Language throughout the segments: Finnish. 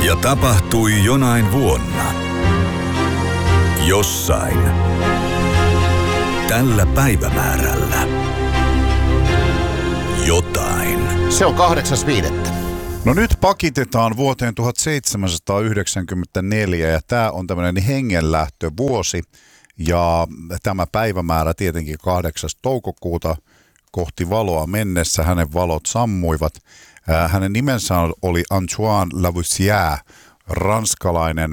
Ja tapahtui jonain vuonna. Jossain. Tällä päivämäärällä. Jotain. Se on 8.5. No nyt pakitetaan vuoteen 1794 ja tämä on tämmöinen hengenlähtövuosi ja tämä päivämäärä tietenkin 8. toukokuuta kohti valoa mennessä hänen valot sammuivat. Hänen nimensä oli Antoine Lavoisier, ranskalainen.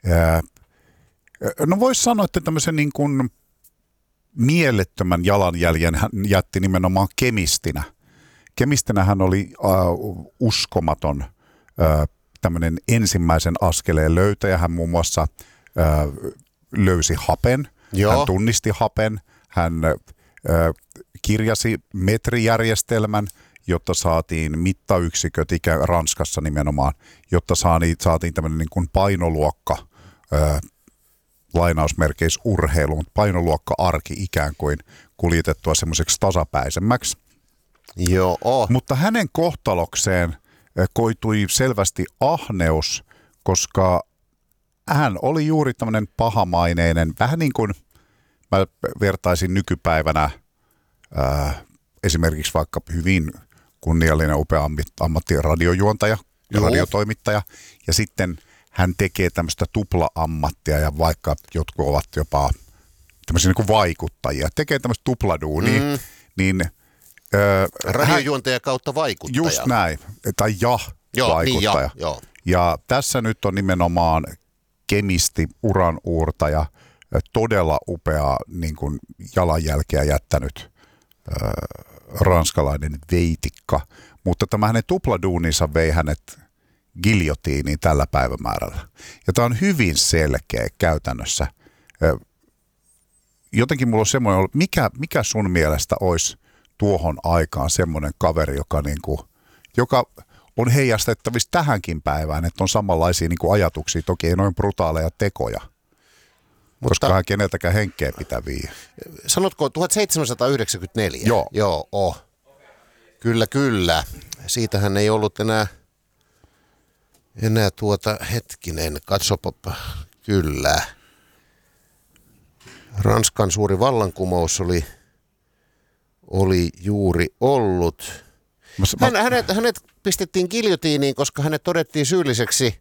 No voisi sanoa, että tämmöisen niin kuin mielettömän jalanjäljen hän jätti nimenomaan kemistinä. Kemistinä hän oli uskomaton tämmöinen ensimmäisen askeleen löytäjä. Hän muun muassa löysi hapen, hän tunnisti hapen, hän kirjasi metrijärjestelmän, jotta saatiin mittayksiköt Ranskassa nimenomaan, jotta saatiin tämmöinen niin kuin painoluokka, lainausmerkeissä urheilu, mutta painoluokka-arki ikään kuin kuljetettua semmoiseksi tasapäisemmäksi. Joo. Mutta hänen kohtalokseen koitui selvästi ahneus, koska hän oli juuri tämmöinen pahamaineinen, vähän niin kuin mä vertaisin nykypäivänä esimerkiksi vaikka hyvin kunniallinen, upea ammattiradiojuontaja ja radiotoimittaja, ja sitten hän tekee tämmöistä tupla-ammattia, ja vaikka jotkut ovat jopa tämmöisiä niin kuin vaikuttajia, tekee tämmöistä tupladuunia, niin radiojuontaja kautta vaikuttaja. Just näin, tai vaikuttaja. Niin, ja tässä nyt on nimenomaan kemisti, uranuurtaja, todella upea niin kuin jalanjälkeä jättänyt ranskalainen veitikka, mutta tämä hänen tupladuuninsa vei hänet giljotiiniin tällä päivämäärällä. Ja tämä on hyvin selkeä käytännössä. Jotenkin mulla on semmoinen, mikä sun mielestä olisi tuohon aikaan semmoinen kaveri, joka on heijastettavissa tähänkin päivään, että on samanlaisia niin kuin ajatuksia, toki ei noin brutaaleja tekoja. Koska hän keneltäkään henkeä pitäviä. Sanotko 1794? Joo. Kyllä. Siitähän ei ollut enää hetkinen, katsopa, kyllä. Ranskan suuri vallankumous oli juuri ollut. Hänet pistettiin giljotiiniin, koska hänet todettiin syylliseksi.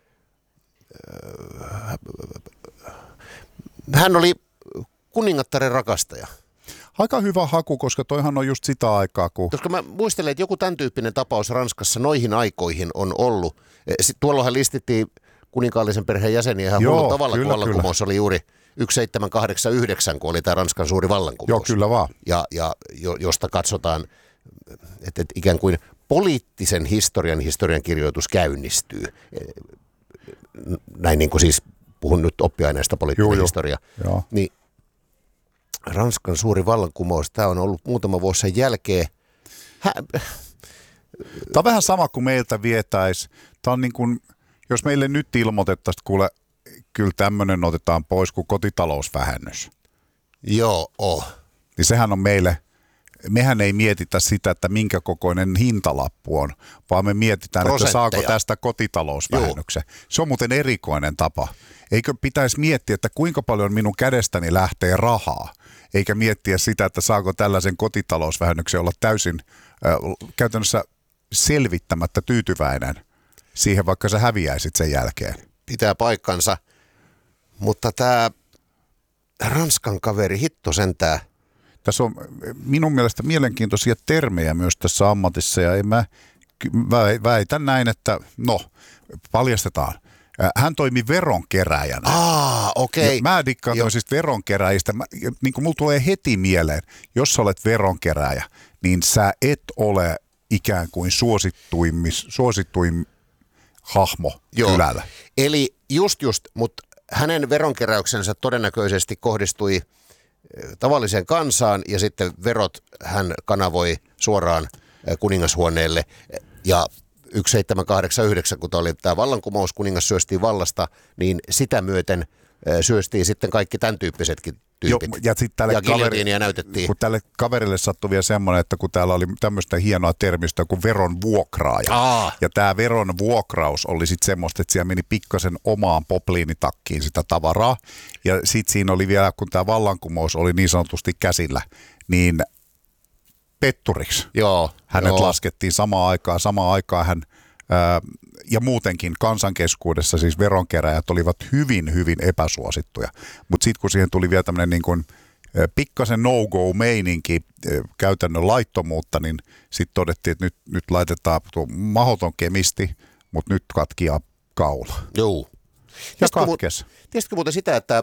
Hän oli kuningattaren rakastaja. Aika hyvä haku, koska toihan on just sitä aikaa, kun... Koska mä muistelen, että joku tämän tyyppinen tapaus Ranskassa noihin aikoihin on ollut. Tuolloinhan listittiin kuninkaallisen perheen jäseniä ihan hullu tavalla, kun vallankumous oli juuri 1789, kun oli tämä Ranskan suuri vallankumous. Joo, kyllä vaan. Ja josta katsotaan, että ikään kuin poliittisen historian kirjoitus käynnistyy. Näin niin kuin siis... Puhun nyt oppiaineesta poliittinen historia. Niin Ranskan suuri vallankumous, tämä on ollut muutama vuosi sen jälkeen. Tämä on vähän sama kuin meiltä vietäisi. Tämä on niin kuin, jos meille nyt ilmoitettaisiin, kuule, kyllä tämmöinen otetaan pois kuin kotitalousvähennys. Joo. Niin sehän on mehän ei mietitä sitä, että minkä kokoinen hintalappu on, vaan me mietitään, että saako tästä kotitalousvähennyksen. Se on muuten erikoinen tapa. Eikö pitäisi miettiä, että kuinka paljon minun kädestäni lähtee rahaa, eikä miettiä sitä, että saako tällaisen kotitalousvähennyksen olla täysin käytännössä selvittämättä tyytyväinen siihen, vaikka sä häviäisit sen jälkeen. Pitää paikkansa, mutta tämä Ranskan kaveri, hitto sentään. Tässä on minun mielestä mielenkiintoisia termejä myös tässä ammatissa ja mä väitän näin, että paljastetaan. Hän toimi veronkeräjänä. Okei. Mä dikkaan tämmöisistä veronkeräjistä. Niin kuin mulla tulee heti mieleen, jos sä olet veronkeräjä, niin sä et ole ikään kuin suosittuin hahmo kylällä. Eli just, mutta hänen veronkeräyksensä todennäköisesti kohdistui tavalliseen kansaan ja sitten verot hän kanavoi suoraan kuningashuoneelle ja 1789, kun oli tämä vallankumous, kuningas syöstiin vallasta, niin sitä myöten syöstiin sitten kaikki tämän tyyppisetkin tyypit. Ja sitten giljotiinia näytettiin. Kun tälle kaverille sattui vielä semmoinen, että kun täällä oli tämmöistä hienoa termistä kuin veron vuokraaja. Ja tämä veron vuokraus oli sitten semmoista, että siellä meni pikkasen omaan popliinitakkiin sitä tavaraa. Ja sitten siinä oli vielä, kun tämä vallankumous oli niin sanotusti käsillä, niin petturiksi. Hänet laskettiin samaan aikaan hän ja muutenkin kansankeskuudessa siis veronkeräjät olivat hyvin, hyvin epäsuosittuja. Mutta sitten kun siihen tuli vielä tämmöinen niin kuin pikkasen no-go-meininki, käytännön laittomuutta, niin sitten todettiin, että nyt laitetaan tuo mahdoton kemisti, mutta nyt katkia kaula. Joo. Ja katkes. Tiesitkö muuten sitä, että